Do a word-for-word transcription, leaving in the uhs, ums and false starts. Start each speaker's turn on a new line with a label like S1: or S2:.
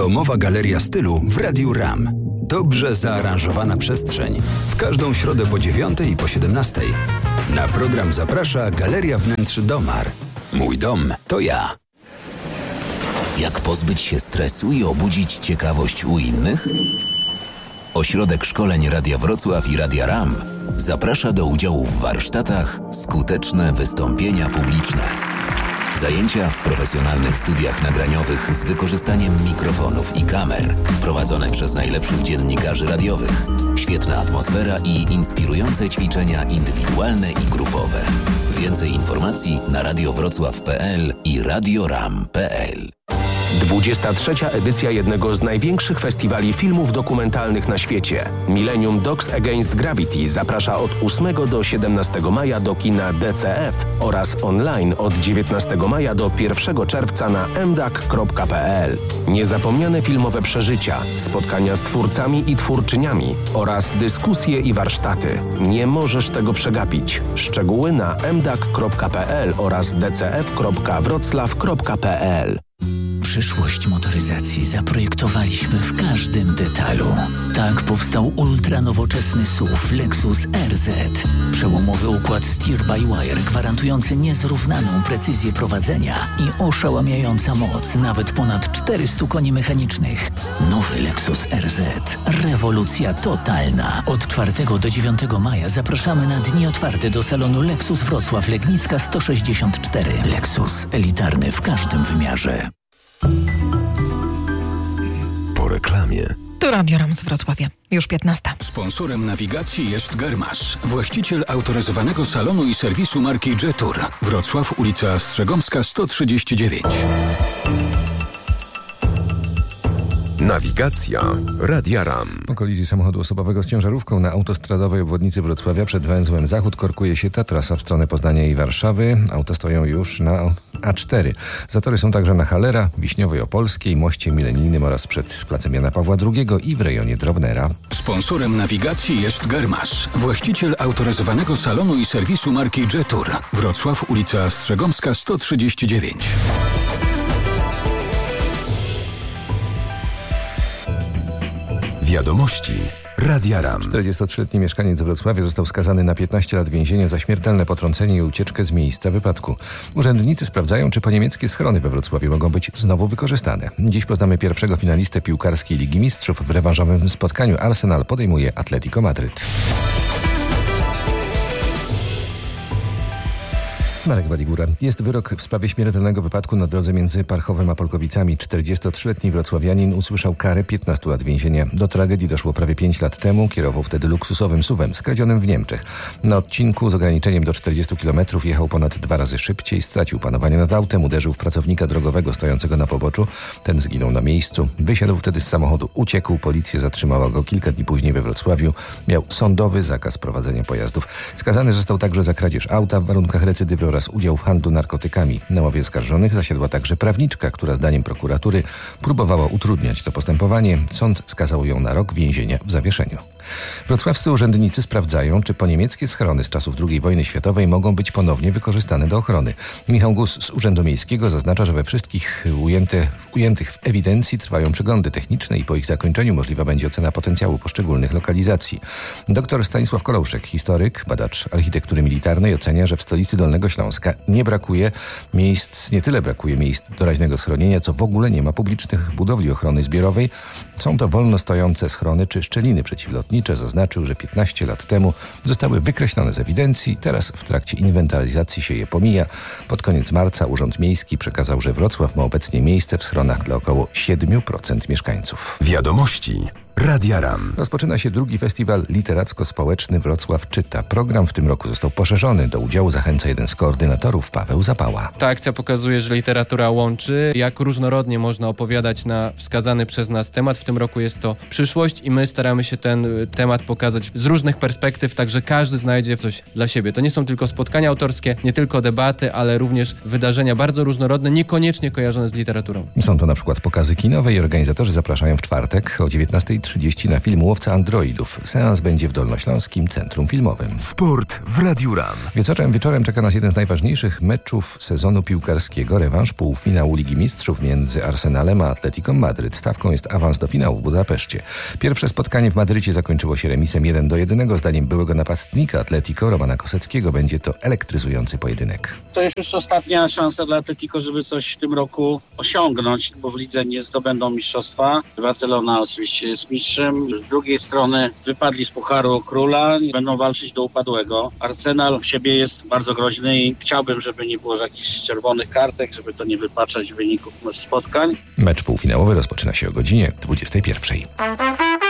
S1: Domowa galeria stylu w Radiu RAM. Dobrze zaaranżowana przestrzeń. W każdą środę po dziewiątej i po siedemnastej. Na program zaprasza Galeria Wnętrz Domar. Mój dom to ja.
S2: Jak pozbyć się stresu i obudzić ciekawość u innych? Ośrodek Szkoleń Radia Wrocław i Radia RAM zaprasza do udziału w warsztatach Skuteczne wystąpienia publiczne. Zajęcia w profesjonalnych studiach nagraniowych z wykorzystaniem mikrofonów i kamer, prowadzone przez najlepszych dziennikarzy radiowych. Świetna atmosfera i inspirujące ćwiczenia indywidualne i grupowe. Więcej informacji na radiowrocław kropka p l i radioram kropka p l.
S3: dwudziesta trzecia edycja jednego z największych festiwali filmów dokumentalnych na świecie. Millennium Dogs Against Gravity zaprasza od ósmego do siedemnastego maja do kina D C F oraz online od dziewiętnastego maja do pierwszego czerwca na m d a k kropka p l. Niezapomniane filmowe przeżycia, spotkania z twórcami i twórczyniami oraz dyskusje i warsztaty. Nie możesz tego przegapić. Szczegóły na m d a k kropka p l oraz d c f kropka wroclaw kropka p l.
S4: Przyszłość motoryzacji zaprojektowaliśmy w każdym detalu. Tak powstał ultranowoczesny S U V Lexus R Z. Przełomowy układ steer-by-wire gwarantujący niezrównaną precyzję prowadzenia i oszałamiająca moc nawet ponad czterystu koni mechanicznych. Nowy Lexus R Z. Rewolucja totalna. Od czwartego do dziewiątego maja zapraszamy na dni otwarte do salonu Lexus Wrocław Legnicka sto sześćdziesiąt cztery. Lexus. Elitarny w każdym wymiarze.
S5: Po reklamie.
S6: To Radio RAM z Wrocławia. Już piętnasta.
S7: Sponsorem nawigacji jest Germasz, właściciel autoryzowanego salonu i serwisu marki Jetour. Wrocław, ulica Strzegomska sto trzydzieści dziewięć.
S5: Nawigacja Radia RAM.
S8: Po kolizji samochodu osobowego z ciężarówką na autostradowej obwodnicy Wrocławia przed węzłem Zachód korkuje się ta trasa w stronę Poznania i Warszawy. Auta stoją już na A cztery. Zatory są także na Halera, Wiśniowej Opolskiej, moście milenijnym oraz przed placem Jana Pawła drugiego i w rejonie Drobnera.
S7: Sponsorem nawigacji jest Germasz, właściciel autoryzowanego salonu i serwisu marki Jetour. Wrocław, ulica Strzegomska sto trzydzieści dziewięć.
S5: Wiadomości Radia RAM.
S8: czterdziestotrzyletni mieszkaniec Wrocławia został skazany na piętnaście lat więzienia za śmiertelne potrącenie i ucieczkę z miejsca wypadku. Urzędnicy sprawdzają, czy poniemieckie schrony we Wrocławiu mogą być znowu wykorzystane. Dziś poznamy pierwszego finalistę piłkarskiej Ligi Mistrzów. W rewanżowym spotkaniu Arsenal podejmuje Atletico Madryt. Marek Waligura. Jest wyrok w sprawie śmiertelnego wypadku na drodze między Parchowem a Polkowicami. czterdziestotrzyletni wrocławianin usłyszał karę piętnastu lat więzienia. Do tragedii doszło prawie pięć lat temu. Kierował wtedy luksusowym suwem skradzionym w Niemczech. Na odcinku z ograniczeniem do czterdziestu kilometrów jechał ponad dwa razy szybciej, stracił panowanie nad autem, uderzył w pracownika drogowego stojącego na poboczu. Ten zginął na miejscu. Wysiadł wtedy z samochodu, uciekł. Policja zatrzymała go kilka dni później we Wrocławiu. Miał sądowy zakaz prowadzenia pojazdów. Skazany został także za kradzież auta w warunkach recydywy oraz udział w handlu narkotykami. Na ławie oskarżonych zasiadła także prawniczka, która zdaniem prokuratury próbowała utrudniać to postępowanie. Sąd skazał ją na rok więzienia w zawieszeniu. Wrocławscy urzędnicy sprawdzają, czy poniemieckie schrony z czasów drugiej wojny światowej mogą być ponownie wykorzystane do ochrony. Michał Gus z Urzędu Miejskiego zaznacza, że we wszystkich ujęte, ujętych w ewidencji trwają przeglądy techniczne i po ich zakończeniu możliwa będzie ocena potencjału poszczególnych lokalizacji. Doktor Stanisław Kolouszek, historyk, badacz architektury militarnej, ocenia, że w stolicy Dolnego Śląska nie brakuje miejsc, nie tyle brakuje miejsc doraźnego schronienia, co w ogóle nie ma publicznych budowli ochrony zbiorowej. Są to wolno stojące schrony czy szczeliny przeciwlotnicze. Zaznaczył, że piętnaście lat temu zostały wykreślone z ewidencji, teraz w trakcie inwentaryzacji się je pomija. Pod koniec marca Urząd Miejski przekazał, że Wrocław ma obecnie miejsce w schronach dla około siedem procent mieszkańców.
S5: Wiadomości Radia RAM.
S8: Rozpoczyna się drugi festiwal literacko-społeczny Wrocław Czyta. Program w tym roku został poszerzony. Do udziału zachęca jeden z koordynatorów, Paweł Zapała.
S9: Ta akcja pokazuje, że literatura łączy, jak różnorodnie można opowiadać na wskazany przez nas temat. W tym roku jest to przyszłość i my staramy się ten temat pokazać z różnych perspektyw, tak że każdy znajdzie coś dla siebie. To nie są tylko spotkania autorskie, nie tylko debaty, ale również wydarzenia bardzo różnorodne, niekoniecznie kojarzone z literaturą.
S8: Są to na przykład pokazy kinowe i organizatorzy zapraszają w czwartek o dziewiętnastej trzydzieści na film Łowca Androidów. Seans będzie w Dolnośląskim Centrum Filmowym.
S5: Sport w Radiu RAM.
S8: Wieczorem, wieczorem czeka nas jeden z najważniejszych meczów sezonu piłkarskiego. Rewanż półfinału Ligi Mistrzów między Arsenalem a Atletico Madryt. Stawką jest awans do finału w Budapeszcie. Pierwsze spotkanie w Madrycie zakończyło się remisem jeden do jednego. Zdaniem byłego napastnika Atletico Romana Koseckiego będzie to elektryzujący pojedynek.
S10: To jest już ostatnia szansa dla Atletico, żeby coś w tym roku osiągnąć, bo w lidze nie zdobędą mistrzostwa. Barcelona oczywiście jest mistrzem. Z drugiej strony wypadli z Pucharu Króla i będą walczyć do upadłego. Arsenal w siebie jest bardzo groźny i chciałbym, żeby nie było jakichś czerwonych kartek, żeby to nie wypaczać wyników spotkań.
S8: Mecz półfinałowy rozpoczyna się o godzinie dwudziestej pierwszej.